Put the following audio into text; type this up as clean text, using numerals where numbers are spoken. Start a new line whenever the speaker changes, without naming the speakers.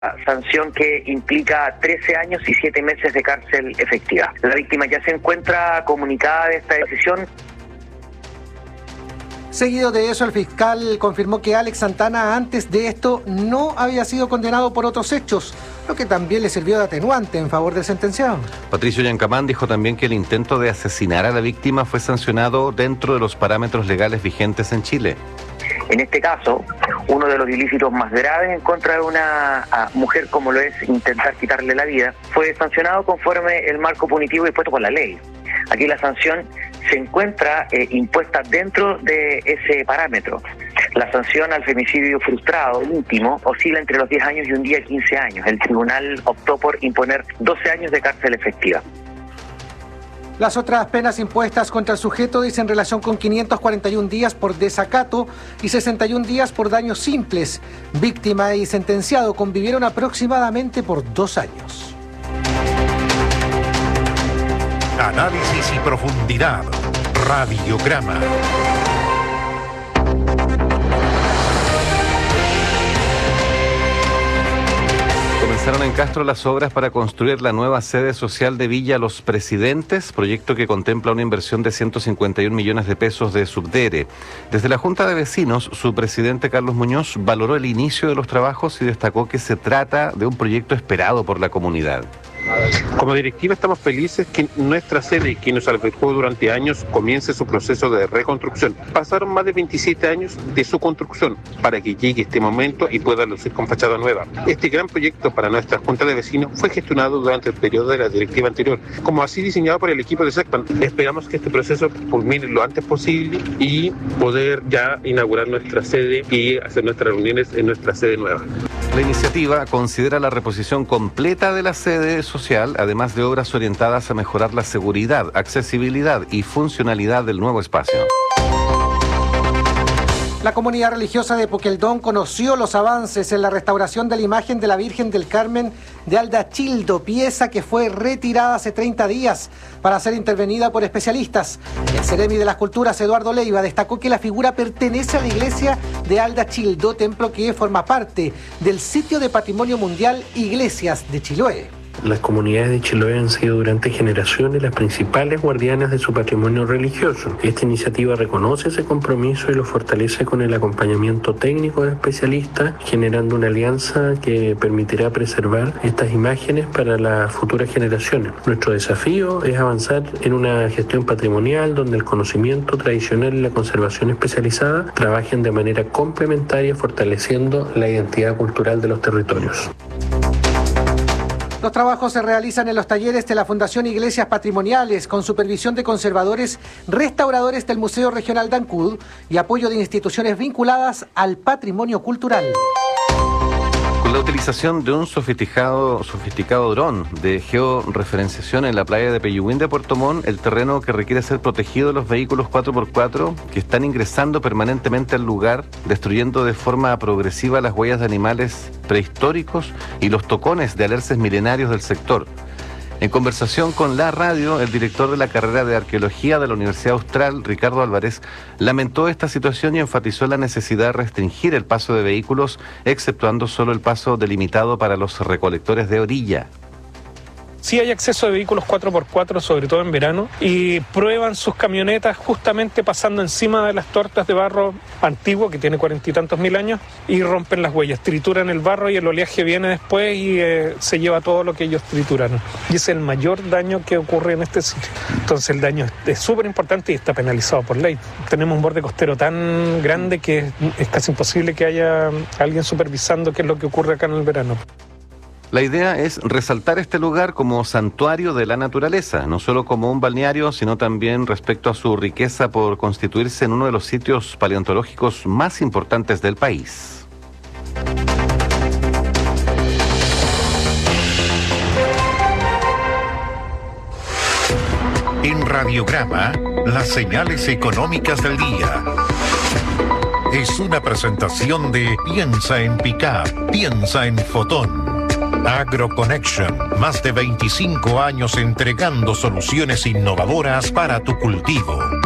Sanción que implica 13 años y 7 meses de cárcel efectiva. La víctima ya se encuentra comunicada de esta decisión.
Seguido de eso, el fiscal confirmó que Alex Santana antes de esto no había sido condenado por otros hechos, lo que también le sirvió de atenuante en favor del sentenciado.
Patricio Yancamán dijo también que el intento de asesinar a la víctima fue sancionado dentro de los parámetros legales vigentes en Chile.
En este caso, uno de los ilícitos más graves en contra de una mujer, como lo es intentar quitarle la vida, fue sancionado conforme el marco punitivo dispuesto por la ley. Aquí la sanción se encuentra impuesta dentro de ese parámetro. La sanción al femicidio frustrado íntimo oscila entre los 10 años y un día 15 años. El tribunal optó por imponer 12 años de cárcel efectiva.
Las otras penas impuestas contra el sujeto dicen relación con 541 días por desacato y 61 días por daños simples. Víctima y sentenciado convivieron aproximadamente por 2 años.
Análisis y profundidad. Radiograma.
Comenzaron en Castro las obras para construir la nueva sede social de Villa Los Presidentes, proyecto que contempla una inversión de 151 millones de pesos de Subdere. Desde la Junta de Vecinos, su presidente Carlos Muñoz valoró el inicio de los trabajos y destacó que se trata de un proyecto esperado por la comunidad.
Como directiva estamos felices que nuestra sede, que nos albergó durante años, comience su proceso de reconstrucción. Pasaron más de 27 años de su construcción para que llegue este momento y pueda lucir con fachada nueva. Este gran proyecto para nuestra Junta de Vecinos fue gestionado durante el periodo de la directiva anterior, como así diseñado por el equipo de SECPAN. Esperamos que este proceso culmine lo antes posible y poder ya inaugurar nuestra sede y hacer nuestras reuniones en nuestra sede nueva.
La iniciativa considera la reposición completa de la sede social, además de obras orientadas a mejorar la seguridad, accesibilidad y funcionalidad del nuevo espacio.
La comunidad religiosa de Puqueldón conoció los avances en la restauración de la imagen de la Virgen del Carmen de Aldachildo, pieza que fue retirada hace 30 días para ser intervenida por especialistas. El Ceremi de las Culturas, Eduardo Leiva, destacó que la figura pertenece a la iglesia de Aldachildo, templo que forma parte del sitio de Patrimonio Mundial Iglesias de Chiloé.
Las comunidades de Chiloé han sido durante generaciones las principales guardianas de su patrimonio religioso. Esta iniciativa reconoce ese compromiso y lo fortalece con el acompañamiento técnico de especialistas, generando una alianza que permitirá preservar estas imágenes para las futuras generaciones. Nuestro desafío es avanzar en una gestión patrimonial donde el conocimiento tradicional y la conservación especializada trabajen de manera complementaria, fortaleciendo la identidad cultural de los territorios.
Los trabajos se realizan en los talleres de la Fundación Iglesias Patrimoniales, con supervisión de conservadores, restauradores del Museo Regional de Ancud y apoyo de instituciones vinculadas al patrimonio cultural.
Con la utilización de un sofisticado dron de georreferenciación en la playa de Peyuguín de Puerto Montt, el terreno que requiere ser protegido de los vehículos 4x4 que están ingresando permanentemente al lugar, destruyendo de forma progresiva las huellas de animales prehistóricos y los tocones de alerces milenarios del sector. En conversación con la radio, el director de la carrera de Arqueología de la Universidad Austral, Ricardo Álvarez, lamentó esta situación y enfatizó la necesidad de restringir el paso de vehículos, exceptuando solo el paso delimitado para los recolectores de orilla.
Sí hay acceso de vehículos 4x4, sobre todo en verano, y prueban sus camionetas justamente pasando encima de las tortas de barro antiguo, que tiene 40 y tantos mil años, y rompen las huellas, trituran el barro y el oleaje viene después y se lleva todo lo que ellos trituraron. Y es el mayor daño que ocurre en este sitio. Entonces el daño es súper importante y está penalizado por ley. Tenemos un borde costero tan grande que es casi imposible que haya alguien supervisando qué es lo que ocurre acá en el verano.
La idea es resaltar este lugar como santuario de la naturaleza, no solo como un balneario, sino también respecto a su riqueza por constituirse en uno de los sitios paleontológicos más importantes del país.
En Radiograma, las señales económicas del día. Es una presentación de Piensa en Pickup, piensa en Fotón. AgroConnection, más de 25 años entregando soluciones innovadoras para tu cultivo.